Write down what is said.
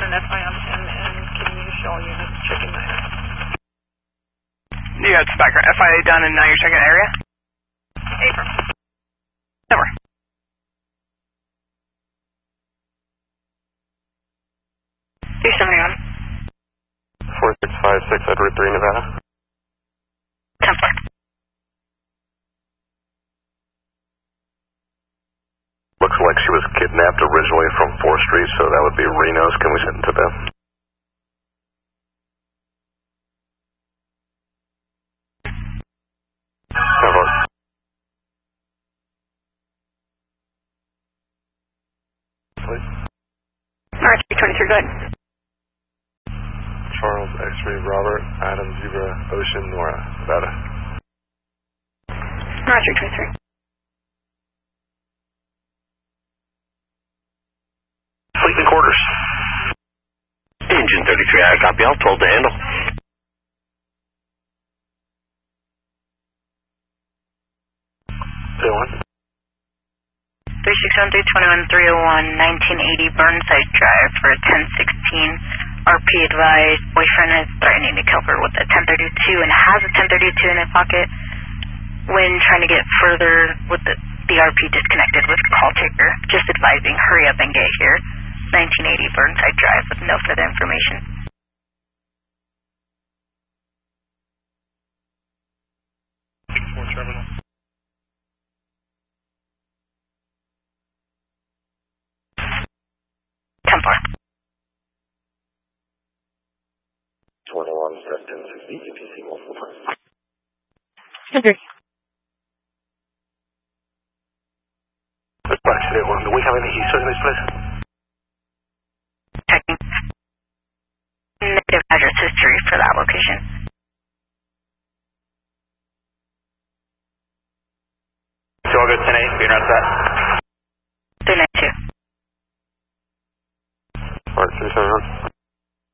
FIM and can you show units checking that? You got Spiker. FIA done and now you're checking area? April. Over. 371. 4656 Edward 3, Nevada. 10-4. Looks like she was kidnapped originally from 4th Street, so that would be Reno's. Can we send it to them? Please. Alright, 323, go ahead. Charles X-Ray Robert, Adam Zebra, Ocean, Nora, Nevada. Alright, 323. Sleeping quarters. Engine 33, I copy. I'll told to handle. Say one. 3613-21-301, 1980 Burnside Drive for a 1016. RP advised boyfriend is threatening to kill her with a 1032 and has a 1032 in his pocket. When trying to get further with the RP disconnected with call taker, just advising hurry up and get here. 1980 Burnside Drive with no further information. Terminal. 10-4. 21 1060 ETC multiple times. Okay. Do we have any heat signals, please? Checking. Negative address history for that location. It's all good, 10-8, being right set.